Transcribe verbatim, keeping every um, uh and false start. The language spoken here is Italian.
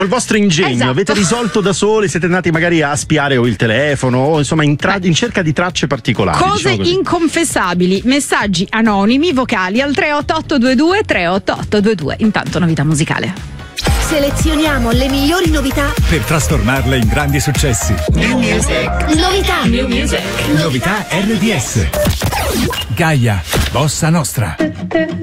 il vostro ingegno, Esatto. avete risolto da soli, siete andati magari a spiare o il telefono o insomma in, tra- in cerca di tracce particolari. Cose diciamo così. inconfessabili, messaggi anonimi vocali al tre otto otto due due tre otto otto due due. Intanto novità musicale. Selezioniamo le migliori novità per trasformarle in grandi successi. New Music. Novità. New Music. Novità R D S. Gaia, Bossa Nostra.